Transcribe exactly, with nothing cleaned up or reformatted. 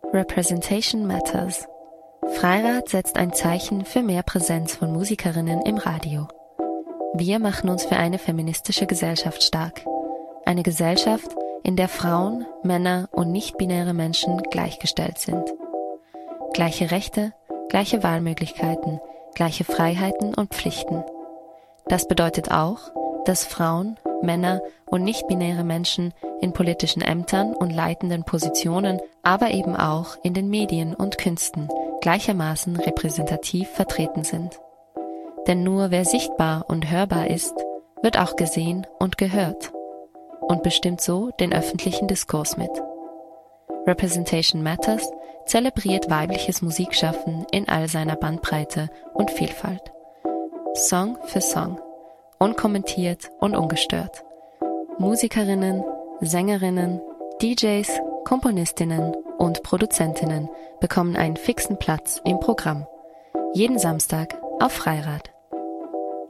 Representation Matters. Freirad setzt ein Zeichen für mehr Präsenz von Musikerinnen im Radio. Wir machen uns für eine feministische Gesellschaft stark. Eine Gesellschaft, in der Frauen, Männer und nicht-binäre Menschen gleichgestellt sind. Gleiche Rechte, gleiche Wahlmöglichkeiten, gleiche Freiheiten und Pflichten. Das bedeutet auch, dass Frauen, Männer und nicht-binäre Menschen in politischen Ämtern und leitenden Positionen, aber eben auch in den Medien und Künsten gleichermaßen repräsentativ vertreten sind. Denn nur wer sichtbar und hörbar ist, wird auch gesehen und gehört und bestimmt so den öffentlichen Diskurs mit. Representation Matters zelebriert weibliches Musikschaffen in all seiner Bandbreite und Vielfalt. Song für Song, unkommentiert und ungestört. Musikerinnen, Sängerinnen, D Js, Komponistinnen und Produzentinnen bekommen einen fixen Platz im Programm. Jeden Samstag auf Freirad.